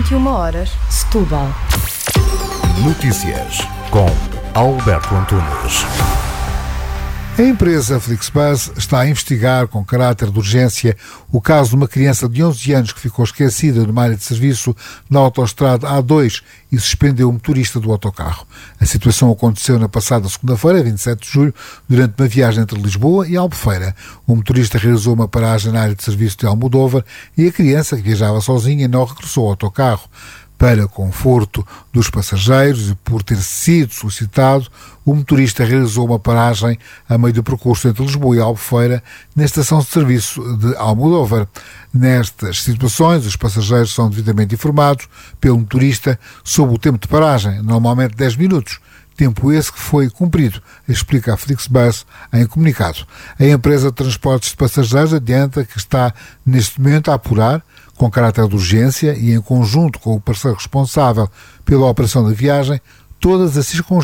21h, Setúbal. Notícias com Alberto Antunes. A empresa Flixbus está a investigar com caráter de urgência o caso de uma criança de 11 anos que ficou esquecida numa área de serviço na autoestrada A2 e suspendeu o motorista do autocarro. A situação aconteceu na passada segunda-feira, 27 de julho, durante uma viagem entre Lisboa e Albufeira. O motorista realizou uma paragem na área de serviço de Almodóvar e a criança, que viajava sozinha, não regressou ao autocarro. Para conforto dos passageiros e por ter sido solicitado, o motorista realizou uma paragem a meio do percurso entre Lisboa e Albufeira na estação de serviço de Almodóvar. Nestas situações, os passageiros são devidamente informados pelo motorista sobre o tempo de paragem, normalmente 10 minutos. Tempo esse que foi cumprido, explica a Flixbus em comunicado. A empresa de transportes de passageiros adianta que está neste momento a apurar, com caráter de urgência e em conjunto com o parceiro responsável pela operação da viagem, todas as circunstâncias